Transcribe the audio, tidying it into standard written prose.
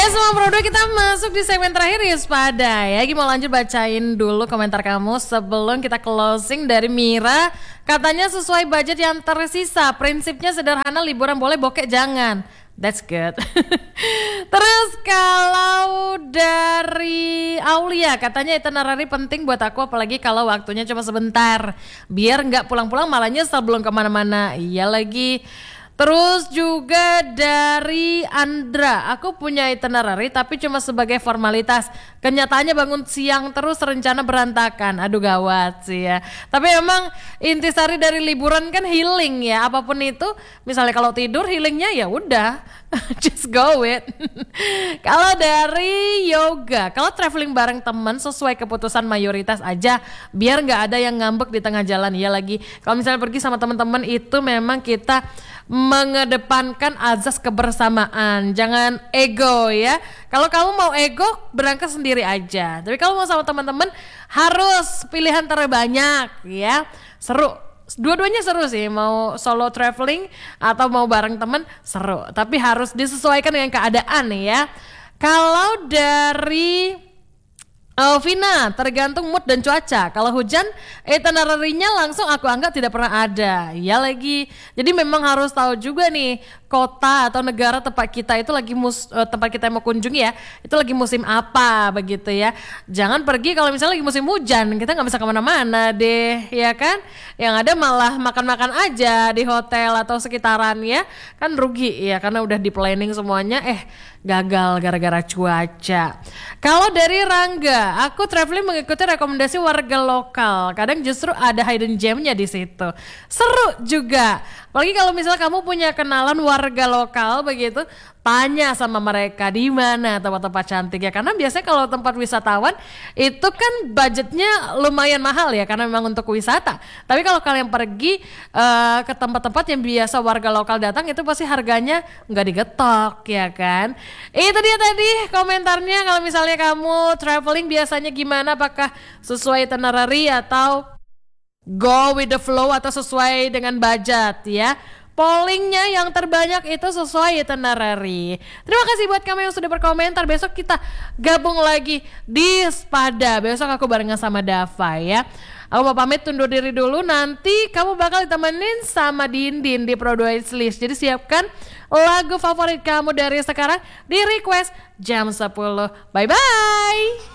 Semua produk kita masuk di segmen terakhir ya Spada ya. Mau lanjut bacain dulu komentar kamu sebelum kita closing dari Mira. Katanya sesuai budget yang tersisa. Prinsipnya sederhana, liburan boleh, bokek jangan. That's good. Terus kalau dari Aulia, katanya itinerary penting buat aku, apalagi kalau waktunya cuma sebentar. Biar nggak pulang-pulang malah nyesel belum kemana-mana. Iya lagi. Terus juga dari Andra, aku punya itinerary tapi cuma sebagai formalitas. Kenyataannya bangun siang terus, rencana berantakan. Aduh gawat sih ya. Tapi emang intisari dari liburan kan healing ya. Apapun itu, misalnya kalau tidur healingnya ya udah. Just go with. Kalau dari Yoga, kalau traveling bareng teman sesuai keputusan mayoritas aja, biar nggak ada yang ngambek di tengah jalan. Ya lagi, kalau misalnya pergi sama teman-teman itu memang kita mengedepankan azas kebersamaan, jangan ego ya. Kalau kamu mau ego, berangkat sendiri aja. Tapi kalau mau sama teman-teman harus pilihan terbanyak ya. Seru. Dua-duanya seru sih, mau solo traveling atau mau bareng temen seru, tapi harus disesuaikan dengan keadaan nih ya. Kalau dari Vina, tergantung mood dan cuaca. Kalau hujan, itinerary-nya langsung aku anggap tidak pernah ada. Ya lagi. Jadi memang harus tahu juga nih kota atau negara tempat kita itu lagi tempat kita mau kunjungi ya. Itu lagi musim apa begitu ya. Jangan pergi kalau misalnya lagi musim hujan, kita nggak bisa kemana-mana deh, ya kan? Yang ada malah makan-makan aja di hotel atau sekitaran ya. Kan rugi ya karena udah di planning semuanya. Gagal gara-gara cuaca. Kalau dari Rangga, aku traveling mengikuti rekomendasi warga lokal. Kadang justru ada hidden gem-nya di situ. Seru juga. Apalagi kalau misalnya kamu punya kenalan warga lokal begitu, tanya sama mereka di mana tempat-tempat cantik ya. Karena biasanya kalau tempat wisatawan itu kan budgetnya lumayan mahal ya karena memang untuk wisata. Tapi kalau kalian pergi ke tempat-tempat yang biasa warga lokal datang itu pasti harganya nggak digetok ya kan. Itu dia tadi komentarnya. Kalau misalnya kamu traveling biasanya gimana? Apakah sesuai itinerary atau go with the flow atau sesuai dengan budget ya? Pollingnya yang terbanyak itu sesuai itinerary. Terima kasih buat kamu yang sudah berkomentar. Besok kita gabung lagi di Spada. Besok aku barengan sama Dava ya. Aku mau pamit undur diri dulu. Nanti kamu bakal ditemenin sama Dindin di Produce List. Jadi siapkan lagu favorit kamu dari sekarang di request jam 10. Bye bye.